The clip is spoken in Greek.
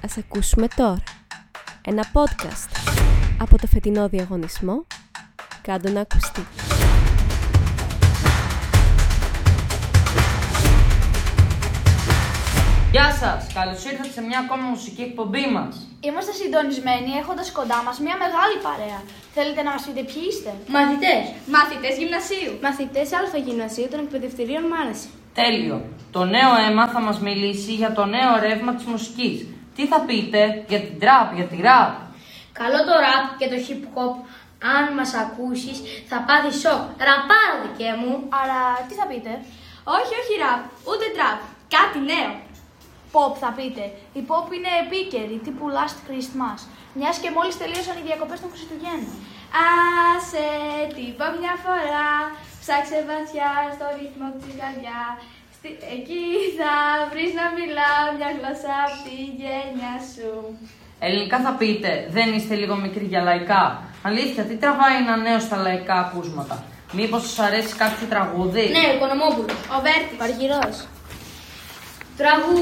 Ας ακούσουμε τώρα ένα podcast από το φετινό διαγωνισμό «Κάντο να ακουστεί». Γεια σας! Καλώς ήρθατε σε μια ακόμα μουσική εκπομπή μας. Είμαστε συντονισμένοι έχοντας κοντά μας μια μεγάλη παρέα. Θέλετε να μας πείτε ποιοι είστε? Μαθητές γυμνασίου. Μαθητές Α γυμνασίου των εκπαιδευτηρίων Μάνεση. Τέλειο! Το νέο αίμα θα μας μιλήσει για το νέο ρεύμα της μουσικής. Τι θα πείτε για την τραπ, για τη ραπ? Καλό το ραπ και το hip hop. Αν μας ακούσεις θα πάθεις σοκ. Ραπάρα δικέ μου. Άρα τι θα πείτε? Όχι ραπ, ούτε τραπ. Κάτι νέο. Pop θα πείτε. Η pop είναι επίκαιρη, τύπου Last Christmas. Μιας και μόλις τελείωσαν οι διακοπές των Χριστουγέννων. Άσε την πω μια φορά, ψάξε βαθιά στο ρυθμό της καρδιά. Εκεί θα βρεις να μιλάω μια γλώσσα από τη γένεια σου. Ελληνικά θα πείτε, δεν είστε λίγο μικροί για λαϊκά? Αλήθεια, τι τραβάει ένα νέο στα λαϊκά ακούσματα? Μήπως σας αρέσει κάποιο τραγούδι? Ναι, ο Οικονομόπουλος, ο Βέρτης, Παργυρός. Τραγούδι.